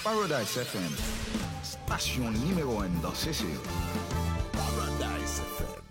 Paradise FM, station numéro 1 dans CCO. Paradise FM.